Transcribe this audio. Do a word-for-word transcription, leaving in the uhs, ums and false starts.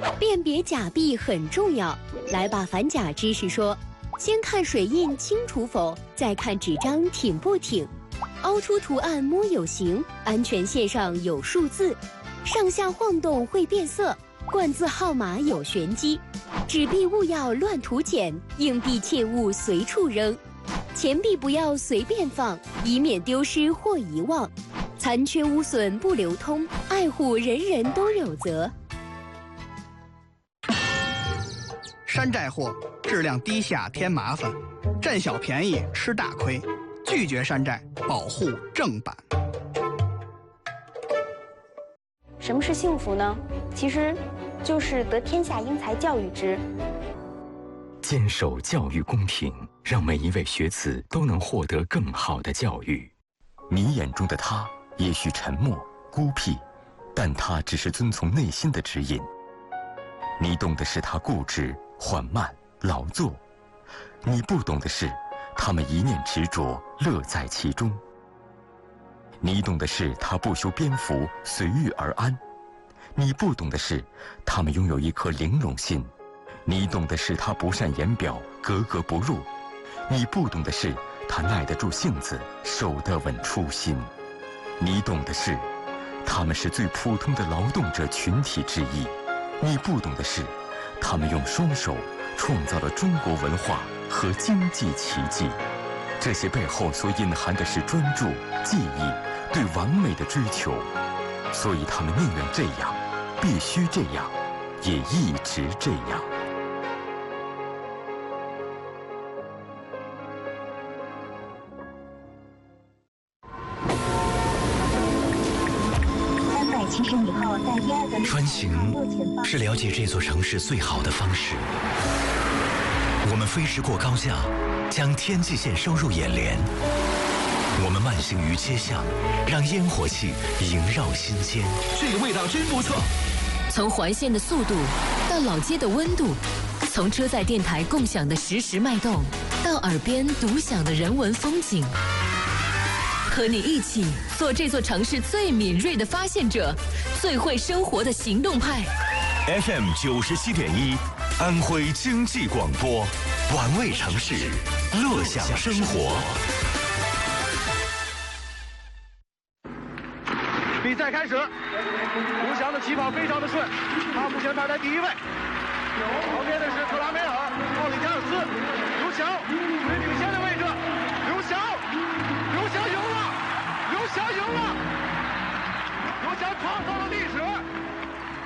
辨别假币很重要。来把反假知识说：先看水印清楚否，再看纸张挺不挺。凹出图案摸有形，安全线上有数字，上下晃动会变色，冠字号码有玄机。纸币勿要乱涂捡，硬币切勿随处扔，钱币不要随便放，以免丢失或遗忘。残缺污损不流通，爱护人人都有责。 山寨货质量低下添麻烦，占小便宜吃大亏，拒绝山寨，保护正版。 什么是幸福呢？其实，就是得天下英才教育之。 坚守教育公平，让每一位学子都能获得更好的教育。你眼中的他，也许沉默孤僻，但他只是遵从内心的指引。你懂的是他固执缓慢劳作，你不懂的是他们一念执着乐在其中。你懂的是他不修边幅随遇而安，你不懂的是他们拥有一颗玲珑心。你懂的是他不善言表格格不入，你不懂的是他耐得住性子守得稳初心。你懂的是他们是最普通的劳动者群体之一，你不懂的是他们用双手创造了中国文化和经济奇迹。这些背后所隐含的是专注技艺对完美的追求，所以他们宁愿这样，必须这样，也一直这样。 穿行是了解这座城市最好的方式。我们飞驰过高架，将天际线收入眼帘。我们慢行于街巷，让烟火气萦绕心间。 这个味道真不错。 从环线的速度到老街的温度，从车载电台共享的实时脉动，到耳边独享的人文风景。和你一起做这座城市最敏锐的发现者，最会生活的行动派。 F M 九十七点一，安徽经济广播，玩味城市，乐享生活。 比赛开始，刘翔的起跑非常的顺，他目前排在第一位。旁边的是特拉梅尔、奥里加尔斯，刘翔最领先的位置，刘翔，刘翔赢了，刘翔赢了，刘翔创造了历史。